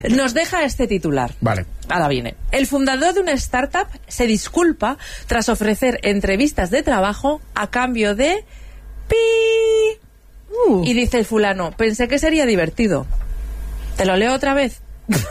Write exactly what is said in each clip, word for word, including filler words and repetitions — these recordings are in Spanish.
Nos deja este titular. Vale. Ahora viene. El fundador de una startup se disculpa tras ofrecer entrevistas de trabajo a cambio de... ¡Pi! Uh. Y dice el fulano, pensé que sería divertido. ¿Te lo leo otra vez?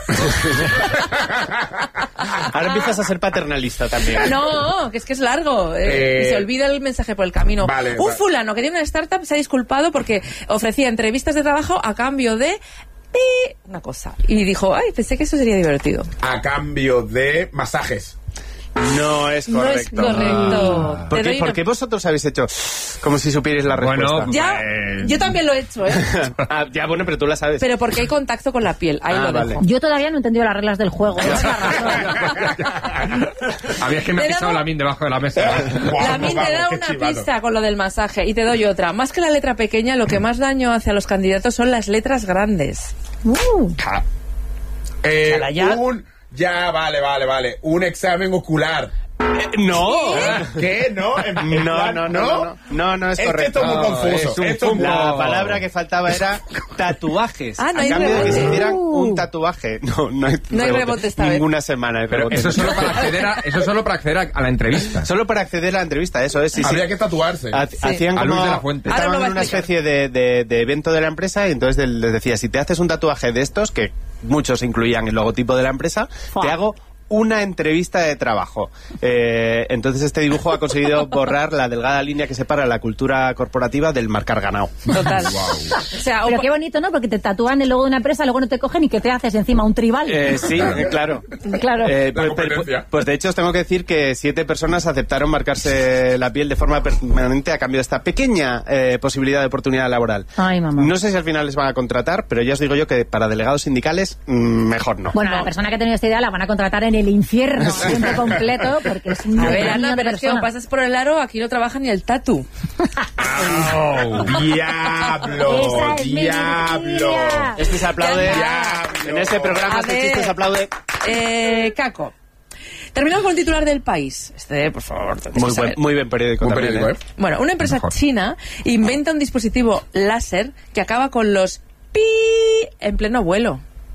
Ahora empiezas a ser paternalista también. No, que es que es largo. Eh, eh, se olvida el mensaje por el camino. Vale, Un vale. fulano que tiene una startup se ha disculpado porque ofrecía entrevistas de trabajo a cambio de... pi, una cosa. Y dijo, ay, pensé que eso sería divertido. A cambio de masajes. No es No es correcto. correcto. Ah. ¿Por, Te qué, doy ¿Por una- qué vosotros habéis hecho como si supierais la Bueno, respuesta? Ya, Pues- yo también lo he hecho, ¿eh? Ah, ya, bueno, pero tú la sabes. Pero porque hay contacto con la piel. Ahí Ah, lo vale. dejo. Yo todavía no he entendido las reglas del juego. Esa es la razón. Había que me ha Te pisado damos- la min debajo de la mesa. La min te da qué una chivado. pista con lo del masaje y te doy otra. Más que la letra pequeña, lo que más daño hace a los candidatos son las letras grandes. Uh, Eh, Chala, ya. un... Ya, vale, vale, vale. Un examen ocular. Eh, no. ¿Qué? ¿No? En- en No, plan, no, no, no, no, no, no es Es que correcto. esto es muy confuso. es un Esto es muy- La palabra que faltaba era tatuajes. Ah, no a hay cambio de que rebote. se hicieran Uh. un tatuaje. No, no hay, No hay rebote esta vez. Ninguna semana hay Pero rebote. eso es solo para acceder a, eso es solo para acceder a, a la entrevista. Solo para acceder a la entrevista, eso es. Sí, sí. Habría que tatuarse. Ha- Hacían A como... Luis de la Fuente. Ahora Estaban lo va a en una explicar. especie de, de, de evento de la empresa y entonces les decía, si te haces un tatuaje de estos, que muchos incluían el logotipo de la empresa, Fua. te hago una entrevista de trabajo. Eh, entonces este dibujo ha conseguido borrar la delgada línea que separa la cultura corporativa del marcar ganado. Total. O sea, pero o- qué bonito, ¿no? Porque te tatúan el logo de una empresa, luego no te cogen y que te haces encima un tribal. Eh, sí, eh, claro. Claro. Eh, La pues, pues- competencia. pues de hecho os tengo que decir que siete personas aceptaron marcarse la piel de forma permanente a cambio de esta pequeña eh, posibilidad de oportunidad laboral. Ay, mamá. No sé si al final les van a contratar, pero ya os digo yo que para delegados sindicales mm, mejor no. Bueno, la persona que ha tenido esta idea la van a contratar en el infierno, a tiempo completo, porque es un a ver, niño Ana, de pero es que persona. como pasas por el aro, aquí no trabaja ni el tatu. ¡Au! ¡Diablo! Esa es mi ¡Diablo! Virginia. Este se aplaude. Diablo. En este programa A este ver. chiste se aplaude. Eh, Caco. Terminamos con el titular del País. Este, por favor. tenéis que Muy buen, saber. muy buen periódico Un también. periódico, ¿eh? ¿eh? Bueno, una empresa Mejor. china inventa un dispositivo láser que acaba con los pi en pleno vuelo.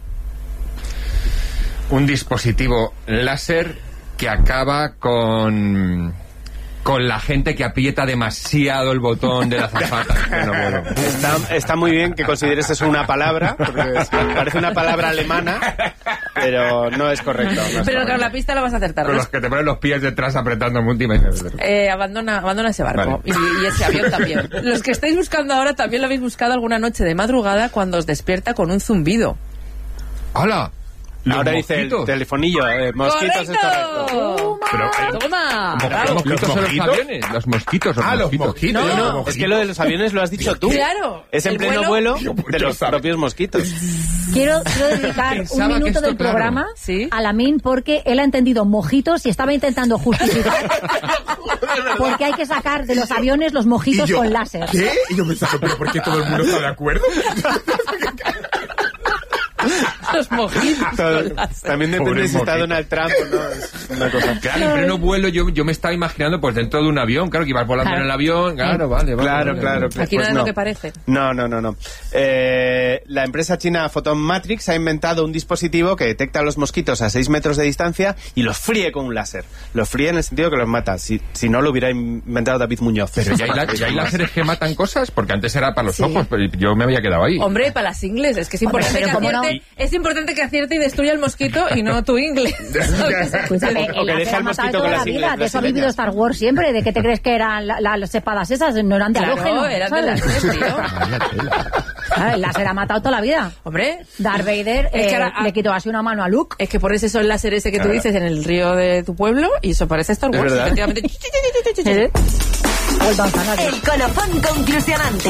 Un dispositivo láser que acaba con con la gente que aprieta demasiado el botón de la azafata. Bueno, bueno. Está, está muy bien que consideres eso una palabra, porque es- parece una palabra alemana, pero no es correcto. no es Pero correcto. con la pista la vas a acertar. Con los que te ponen los pies detrás apretando múltiples. Eh, abandona, abandona ese barco. Vale. Y, y ese avión también. Los que estáis buscando ahora también lo habéis buscado alguna noche de madrugada cuando os despierta con un zumbido. ¡Hala! Los Ahora dice el mosquitos. telefonillo, eh, mosquitos es correcto. Pero, eh, ¡Toma! ¿Los Bravo. mosquitos son los mosquitos? aviones? Los mosquitos, los Ah, los mosquitos. mosquitos. No, yo no, los Es que lo de los aviones lo has dicho tú. Claro. Es en El pleno vuelo- vuelo Yo, de yo los sabe. propios mosquitos. Quiero, quiero dedicar Pensaba un que minuto esto, del claro. programa Sí. a Lamin porque él ha entendido mojitos y estaba intentando justificar porque hay que sacar de los aviones los Y mojitos yo, con láser. ¿qué? Y yo pensaba, ¿pero por qué todo el mundo está de acuerdo? Los mojitos. Todo- con láser. También depende Pobre si está mosquito. Donald Trump o no. Es una cosa. Claro, en pleno vuelo yo, yo me estaba imaginando pues dentro de un avión, claro, que ibas volando Claro. en el avión, claro, vale, vale. Claro, vale, claro, vale. claro. Aquí Pues nada es no. lo que parece. No, no, no, no. Eh, la empresa china Photon Matrix ha inventado un dispositivo que detecta a los mosquitos a seis metros de distancia y los fríe con un láser. Los fríe en el sentido que los mata. Si, si no, lo hubiera inventado David Muñoz. Pero ya hay, la- ya hay láseres que matan cosas, porque antes era para los ojos, pero yo me había quedado ahí. Hombre, para las ingles, es que es importante, pero que, ¿cómo no? acierte, es importante que acierte y destruya el mosquito y no tu ingle. Escúchame, O que el láser deja ha el matado mosquito toda con la las vida. ingles De eso ha vivido brasileñas. Star Wars siempre. ¿De qué te crees que eran la- la- las espadas esas? No eran de halógeno. Claro, eran de ¿sabes? láser, tío. Vaya tela. Claro, el láser ha matado toda la vida. Hombre, Darth Vader Es que eh, ahora- le quitó así una mano a Luke. es que por ese son láser ese que tú Claro. dices en el río de tu pueblo y eso parece Star Es Wars. verdad. Efectivamente. ¿Eh? O el Manzanares. El colofón conclusionante.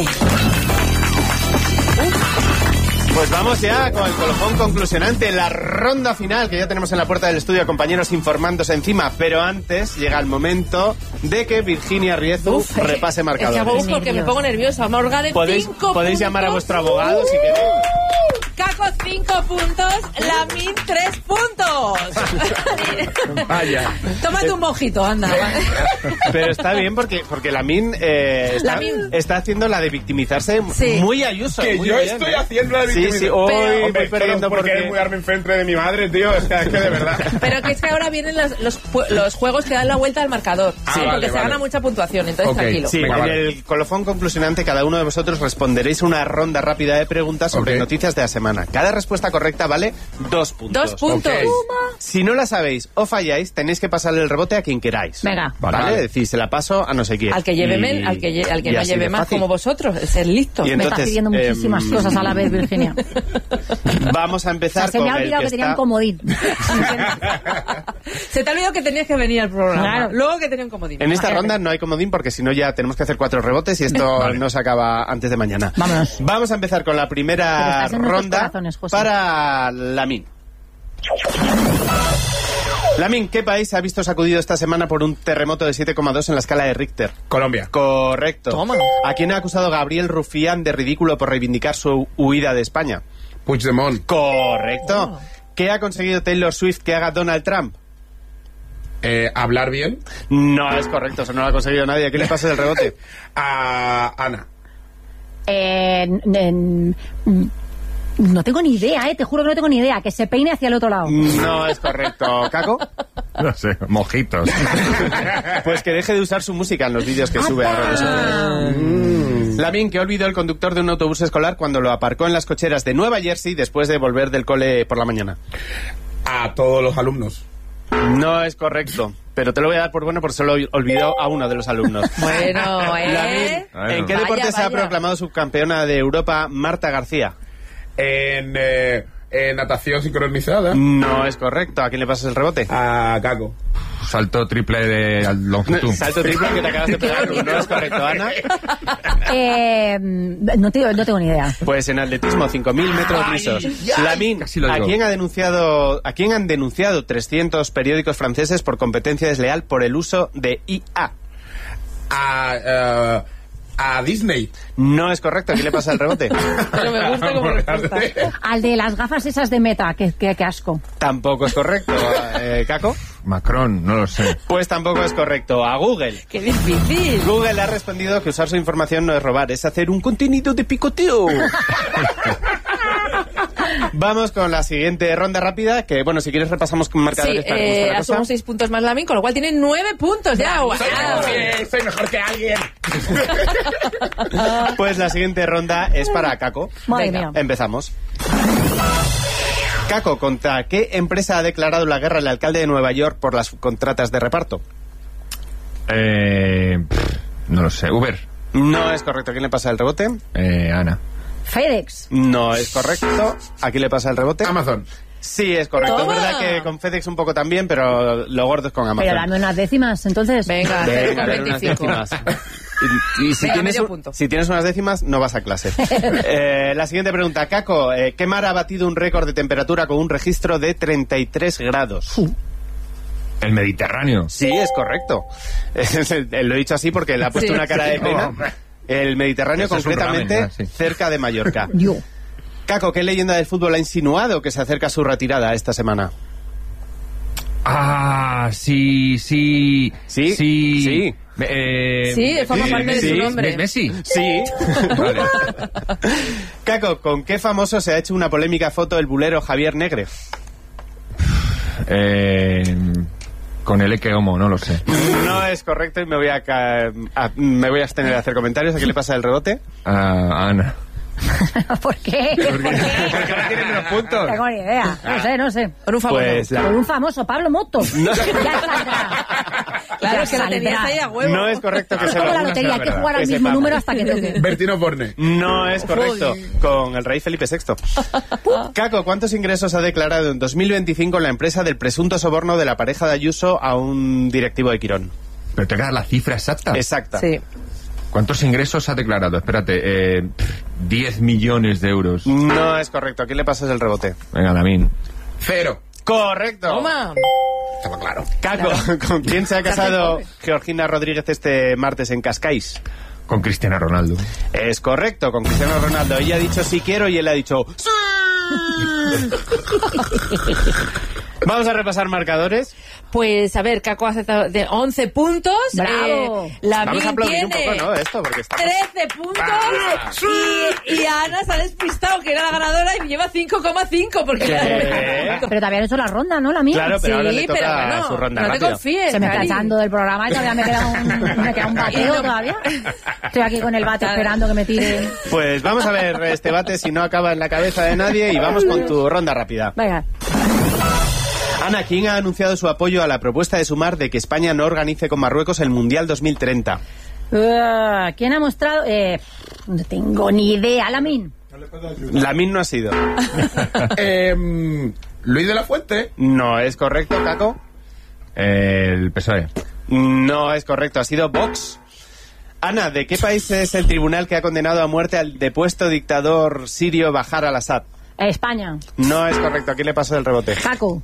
Pues vamos ya con el colofón conclusionante, la ronda final que ya tenemos en la puerta del estudio, compañeros informándose encima. Pero antes llega el momento de que Virginia Riezu Uf, repase Es que hago marcadores. uf porque me pongo nerviosa. Morgade, Podéis, cinco podéis puntos. llamar a vuestro abogado si queréis. Caco, cinco puntos. Lamin, tres puntos. Vaya. Tómate un mojito, anda. Pero está bien porque, porque Lamin, eh, está, Lamin. está haciendo la de victimizarse Sí. muy Ayuso. Que muy yo bien, estoy ¿eh? haciendo la Sí, victimización. sí, hoy Pero- voy Hombre, perdiendo porque porque... es muy darme enfrente de mi madre, tío. Es que, es que de verdad. Pero que es que ahora vienen los, los, pu- los juegos que dan la vuelta al marcador. Ah, Sí, vale, porque se vale. gana mucha puntuación, entonces Ok, tranquilo. Sí, Venga, en vale. el colofón conclusionante cada uno de vosotros responderéis una ronda rápida de preguntas sobre Ok. noticias de la semana. Cada respuesta correcta vale dos puntos. Dos puntos. Ok. Si no la sabéis o falláis, tenéis que pasarle el rebote a quien queráis. Venga. ¿Vale? Vale. Decís, se la paso a no sé quién. Al que lleve Y- men- al que, lle- al que y no así lleve de más fácil. como vosotros, el ser listo. Y Me estás entonces, pidiendo muchísimas em, cosas a la vez, Virginia. Vamos a O sea, empezar se con me ha el olvidado que que tenía está... un comodín. Se te ha olvidado que tenías que venir al programa. Claro. Luego que tenía un comodín. En esta Vale. ronda no hay comodín porque si no ya tenemos que hacer cuatro rebotes y esto Vale. no se acaba antes de mañana. Vámonos. Vamos a empezar con la Pero primera estás en nuestros ronda corazones, José. para Lamin. Lamin, ¿qué país se ha visto sacudido esta semana por un terremoto de siete coma dos en la escala de Richter? Colombia. Correcto. Toma. ¿A quién ha acusado Gabriel Rufián de ridículo por reivindicar su huida de España? Puigdemont. Correcto. ¿Qué ha conseguido Taylor Swift que haga Donald Trump? Eh, ¿Hablar bien? No es correcto, eso no lo ha conseguido nadie. ¿A quién le pasa el rebote? A Ana. Eh, n- n- no tengo ni idea, eh, te juro que no tengo ni idea. Que se peine hacia el otro lado. No es correcto. ¿Caco? No sé, mojitos. Pues que deje de usar su música en los vídeos que sube a redes sociales. Mm. Lamin, que olvidó el conductor de un autobús escolar cuando lo aparcó en las cocheras de Nueva Jersey después de volver del cole por la mañana. A todos los alumnos. No es correcto, pero te lo voy a dar por bueno porque solo olvidó a uno de los alumnos. Bueno, ¿eh? Lamin, Bueno. ¿en qué Vaya, deporte se ha vaya. proclamado subcampeona de Europa Marta García? En, eh, en natación sincronizada. No es correcto. ¿A quién le pasas el rebote? A Caco. Salto triple de longitud. Salto triple que te acabas de pegar. No es correcto, Ana. Eh, no, te- no tengo ni idea. Pues en atletismo, cinco mil metros lisos. Lamin, casi lo ¿a digo. quién ha denunciado, a quién han denunciado trescientos periódicos franceses por competencia desleal por el uso de I A? A, eh, a Disney. No es correcto. ¿A quién le pasa el rebote? Pero me gusta como respuesta. Al de las gafas esas de Meta, que, que, que asco. Tampoco es correcto. Eh, ¿Caco? Macron, no lo sé. Pues tampoco es correcto. A Google. Qué difícil. Google ha respondido que usar su información no es robar, es hacer un contenido de picoteo. Vamos con la siguiente ronda rápida, que bueno, si quieres repasamos con Sí, marcadores para cómo está eh, la cosa. asumo seis puntos más Lamin, con lo cual tiene nueve puntos ya. ¡Guau! Soy mejor, soy mejor que alguien. Pues la siguiente ronda es para Caco. Madre Venga. mía. Empezamos. Caco, ¿contra qué empresa ha declarado la guerra el alcalde de Nueva York por las contratas de reparto? Eh, pff, no lo sé. Uber. No es correcto. ¿A quién le pasa el rebote? Eh, Ana. FedEx. No es correcto. ¿A quién le pasa el rebote? Amazon. Sí, es correcto. Toma. Es verdad que con FedEx un poco también, pero lo gordo es con Amazon. Pero dame unas décimas, entonces. Venga, cero Venga, coma dale unas veinticinco. décimas. Y, y si, Venga, tienes, medio un- punto. si tienes unas décimas, no vas a clase. Eh, la siguiente pregunta. Caco, eh, ¿qué mar ha batido un récord de temperatura con un registro de treinta y tres grados? El Mediterráneo. Sí, es correcto. Lo he dicho así porque le ha puesto Sí, una cara sí. de pena. El Mediterráneo, Eso es un concretamente, ramen, ¿eh? Sí. cerca de Mallorca. Yo. Caco, ¿qué leyenda del fútbol ha insinuado que se acerca a su retirada esta semana? Ah, sí, sí. Sí, Sí. sí. Eh, Sí, forma Sí, parte de sí, su nombre. ¿Es Messi? Sí. Vale. Caco, ¿con qué famoso se ha hecho una polémica foto el bulero Javier Negre? Eh, con el Eke Homo, no lo sé. No es correcto y me voy a, ca- a- me voy a abstener de hacer comentarios. ¿A qué le pasa el rebote? Ah, Ana. ¿Por qué? ¿Por qué? Porque ahora tiene menos puntos. No tengo ni idea. No sé, no sé. Por un famoso. Pues la- Por un famoso, Pablo Moto. Ya saldrá. Claro, Ya que lo tenías saldrá. ahí a huevo. no es correcto que Es se como lo... la lotería, hay que jugar al Que mismo sepamos. número hasta que toque. Bertino Borne. No es correcto. Con el rey Felipe sexto. Caco, ¿cuántos ingresos ha declarado en dos mil veinticinco la empresa del presunto soborno de la pareja de Ayuso a un directivo de Quirón? Pero te queda la cifra exacta. Exacta. Sí. ¿Cuántos ingresos ha declarado? Espérate, eh, pff, diez millones de euros. No es correcto. ¿A quién le pasas el rebote? Venga, Lamin. Cero. Correcto. Toma. Estaba claro. Caco, ¿con quién se ha casado Georgina Rodríguez este martes en Cascais? Con Cristiano Ronaldo. Es correcto, con Cristiano Ronaldo. Ella ha dicho sí quiero y él ha dicho sí. Vamos a repasar marcadores. Pues a ver, Caco hace de once puntos. ¡Bravo! Eh, la Vamos a aplaudir un tiene poco, ¿no? Esto, porque está... trece puntos. Ah. Y, y Ana se ha despistado, que era la ganadora, y lleva cinco coma cinco. Porque le ha ¿Qué? Pero todavía no he hecho la ronda, ¿no? La mía. Claro, pero ahora Sí, le toca pero bueno, su ronda no te rápida. confíes. Se me está Cari. echando del programa y todavía me queda un, me queda un bateo todavía. Estoy aquí con el bate esperando que me tire. Pues vamos a ver este bate si no acaba en la cabeza de nadie y vamos con tu ronda rápida. Venga. Ana, ¿quién ha anunciado su apoyo a la propuesta de Sumar de que España no organice con Marruecos el Mundial dos mil treinta? Uh, ¿Quién ha mostrado? Eh, no tengo ni idea. Lamin. Lamin no ha sido. eh, Luis de la Fuente. No es correcto, Caco. El P S O E. No es correcto, ha sido Vox. Ana, ¿de qué país es el tribunal que ha condenado a muerte al depuesto dictador sirio Bashar al-Assad? Eh, España. No es correcto, aquí le pasa el rebote. Jaco.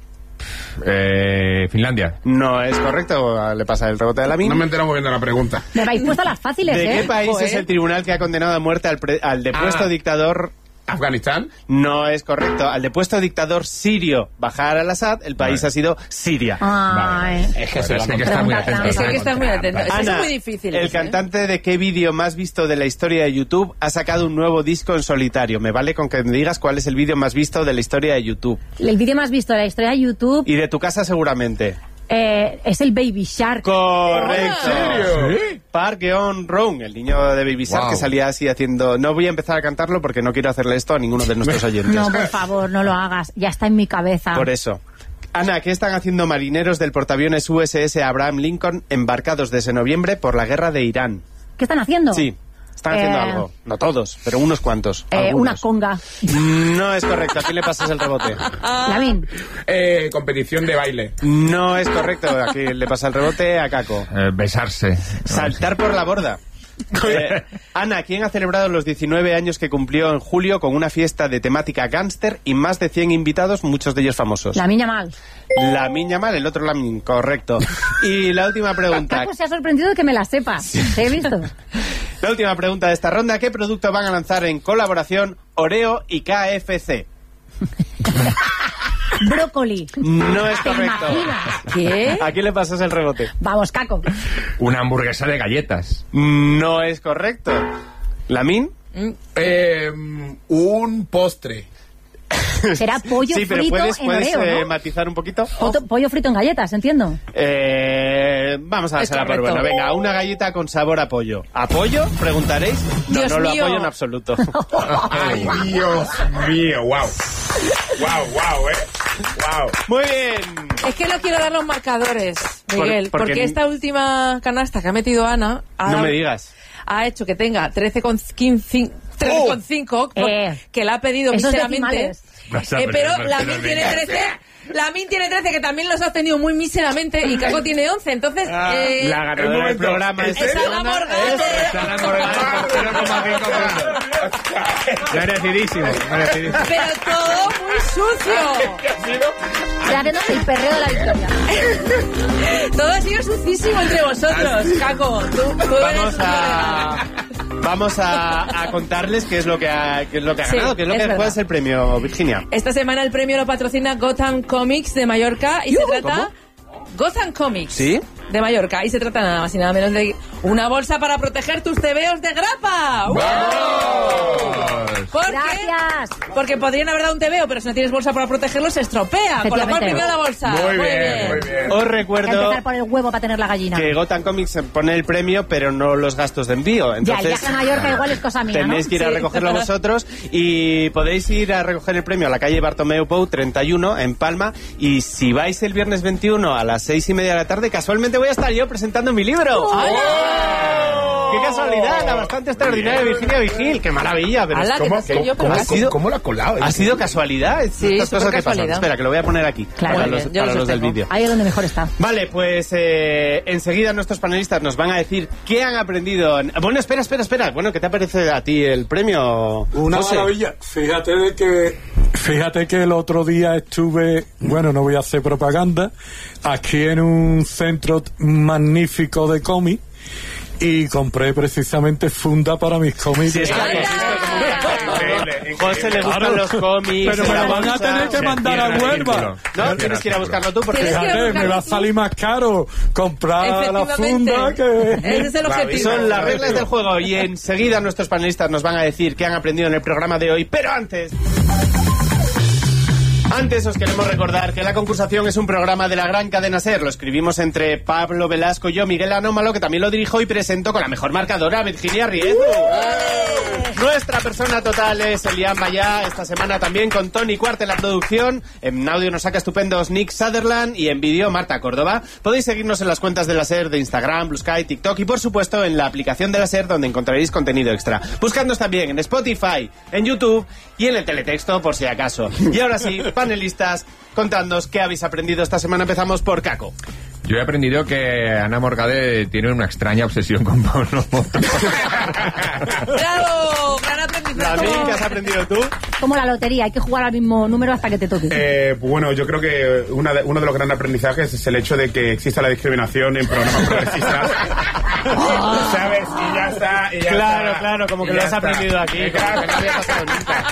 Eh, Finlandia. No es correcto, le pasa el rebote de Lamin. No me entero muy bien de la pregunta. Me habéis puesto las fáciles, ¿De ¿eh? qué país Joder. es el tribunal que ha condenado a muerte al, pre- al depuesto Ah. dictador? Afganistán. No es correcto. Al depuesto dictador sirio Bashar al-Assad, el país Vale. ha sido Siria. Ay. Es que Pues se es la que hay que estar muy Pregunta atento. trampa. Es que hay que estar muy Trampa. atento. Eso Ana, es muy difícil. el eso, ¿eh? cantante de qué vídeo más visto de la historia de YouTube ha sacado un nuevo disco en solitario. Me vale con que me digas cuál es el vídeo más visto de la historia de YouTube. El vídeo más visto de la historia de YouTube Y de tu casa seguramente. eh, es el Baby Shark. Correcto. ¿En serio? Park Geun-Rong, el niño de Baby Shark Wow. que salía así haciendo... No voy a empezar a cantarlo porque no quiero hacerle esto a ninguno de nuestros oyentes. No, por favor, no lo hagas. Ya está en mi cabeza. Por eso. Ana, ¿qué están haciendo marineros del portaaviones U S S Abraham Lincoln embarcados desde noviembre por la guerra de Irán? ¿Qué están haciendo? Sí, están haciendo Eh, algo. No todos, pero unos cuantos. Eh, algunos. una conga. No es correcto, aquí le pasas el rebote. Lamin. Eh, competición de baile. No es correcto, aquí le pasa el rebote a Caco. Eh, besarse. Saltar por la borda. Eh, Ana, ¿quién ha celebrado los diecinueve años que cumplió en julio con una fiesta de temática gángster y más de cien invitados, muchos de ellos famosos? La niña mal. La miña mal, el otro Lamin, correcto. Y la última pregunta. Caco se ha sorprendido de que me la sepa. ¿Te he visto? La última pregunta de esta ronda. ¿Qué producto van a lanzar en colaboración Oreo y K F C? Brócoli. No es ¿Te correcto. imaginas? ¿Qué? Aquí le pasas el rebote. Vamos, Caco. Una hamburguesa de galletas. No es correcto. ¿Lamin? Eh, un postre. Será pollo Sí, pero frito puedes, en puedes Oreo, eh, ¿no? matizar un poquito. Poto- pollo frito en galletas, entiendo. Eh, vamos a Es dársela por correcto. bueno. Venga, una galleta con sabor a pollo. ¿A pollo? Preguntaréis. No, Dios no lo mío. apoyo en absoluto. Ay, Dios mío, wow. Wow, wow, eh. Wow. Muy bien. Es que no quiero dar los marcadores, Miguel, Por- porque- porque esta última canasta que ha metido Ana ha, No dado- me digas. ha hecho que tenga trece con cinco, Eh. que la ha pedido Esos míseramente. decimales. Vas a Eh, pero aprender, la pero Min tiene venga. trece. La Min tiene trece, que también los ha obtenido muy míseramente, y Caco tiene once. Entonces, eh, La ganadora del momento. programa ¿En es serio? es Ana Morgade. Sara Morgade por cero coma cinco puntos. Merecidísimo, merecidísimo. Pero todo muy sucio. Se hace el perreo de la victoria. Todo ha sido sucísimo entre vosotros, Caco. Tú, tú eres Vamos a vamos a, a contarles qué es lo que ha, qué es lo que ha Sí, ganado, qué es lo es que verdad. cuál es el premio, Virginia. Esta semana el premio lo patrocina Gotham Comics de Mallorca y se ¿Cómo? trata... Gotham Comics ¿Sí? de Mallorca, y se trata nada más y nada menos de una bolsa para proteger tus tebeos de grapa. ¡Uh! ¿Por qué? Gracias. Porque podrían haber dado un tebeo, pero si no tienes bolsa para protegerlo se estropea. Con lo cual Efectivamente. primero la bolsa. Muy bien, muy bien. Os Hay que recuerdo empezar por el huevo para tener la gallina. que Gotham Comics pone el premio, pero no los gastos de envío. Ya, el Entonces, viaje a Mallorca igual es cosa mía, ¿no? tenéis que ir a Sí. recogerlo vosotros y podéis ir a recoger el premio a la calle Bartomeu Pou treinta y uno en Palma, y si vais el viernes veintiuno a las seis y media de la tarde, casualmente voy a estar yo presentando mi libro. ¡Qué casualidad! La bastante extraordinaria de Virginia Vigil. ¡Qué maravilla! Pero Ala, es que como- te has yo, pero ¿cómo ha casi. sido- ¿Cómo lo ha colado? ¿Ha sido casualidad? Es- Sí, estas súper cosas que pasan. casualidad. Espera, que lo voy a poner aquí. Claro. para Muy los, bien, yo para lo los del sostengo. vídeo. Ahí es donde mejor está. Vale, pues eh, enseguida nuestros panelistas nos van a decir qué han aprendido. en- Bueno, espera, espera, espera. Bueno, ¿qué te parece a ti el premio? Una José? maravilla. Fíjate de que fíjate que el otro día estuve, bueno, no voy a hacer propaganda, aquí en un centro magnífico de cómic y compré precisamente funda para mis cómics. Sí, es que ¡Anda! habéis visto cómo- Increíble, José le gustan Claro. los cómics. Pero me la lo van a bolsa. tener que Se mandar a cierra el Huelva. vínculo. No, tienes que ir a buscarlo tú porque... Tienes que ir a Fíjate, me buscarlo va a tú. salir más caro comprar la funda que... Ese es el objetivo. Son las reglas del juego y enseguida nuestros panelistas nos van a decir qué han aprendido en el programa de hoy, pero antes... Antes os queremos recordar que La Concursación es un programa de la gran cadena SER. Lo escribimos entre Pablo Velasco y yo, Miguel Anómalo, que también lo dirijo y presento con la mejor marcadora, Virginia Riezu. Nuestra persona total es Elian Mayá, esta semana también con Tony Cuart en la producción. En audio nos saca estupendos Nick Sutherland y en vídeo Marta Córdoba. Podéis seguirnos en las cuentas de la SER de Instagram, Blue Sky, TikTok y por supuesto en la aplicación de la SER donde encontraréis contenido extra. Buscadnos también en Spotify, en YouTube y en el teletexto por si acaso. Y ahora sí, panelistas, contadnos qué habéis aprendido esta semana. Empezamos por Caco. Yo he aprendido que Ana Morgade tiene una extraña obsesión con Pablo Motos. ¡Bravo! Gran aprendizaje. David, ¿qué has aprendido tú? Como la lotería, hay que jugar al mismo número hasta que te toque. Eh, bueno, yo creo que una de- uno de los grandes aprendizajes es el hecho de que exista la discriminación en programas progresistas. ¿Sabes? Y ya está. Y ya Claro, está. claro, como que Y lo ya has está. aprendido aquí, Eh, como claro. que no había pasado nunca.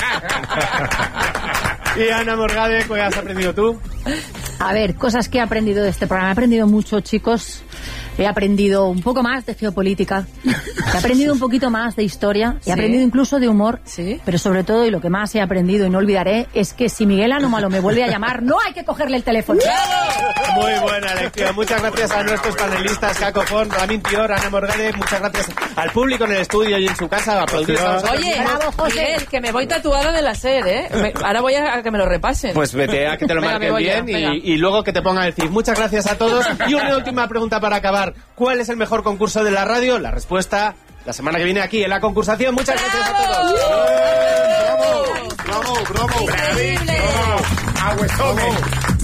Y Ana Morgade, ¿qué has aprendido tú? A ver, cosas que he aprendido de este programa. He aprendido mucho, chicos. He aprendido un poco más de geopolítica. He aprendido un poquito más de historia. He ¿Sí? aprendido incluso de humor. ¿Sí? Pero sobre todo, y lo que más he aprendido y no olvidaré, es que si Miguel Anómalo me vuelve a llamar, no hay que cogerle el teléfono. Muy buena lección. Muchas gracias a nuestros panelistas, Caco Font, Ramin Tior, Ana Morgade. Muchas gracias al público en el estudio y en su casa. Aplaudidos a vosotros Oye, mismos. Bravo, José. Miguel, que me voy tatuada de la SER, ¿eh? Me- ahora voy a, a que me lo repasen. Pues vete a que te lo Venga, me marquen voy ya, bien venga. y, y luego que te pongan el C I F. Muchas gracias a todos. Y una última pregunta para acabar. ¿Cuál es el mejor concurso de la radio? La respuesta la semana que viene aquí en La Concursación. Muchas gracias a todos. ¡Bravo! ¡Bravo! ¡Bravo! ¡Increíble! ¡Bravo! ¡Aguesome!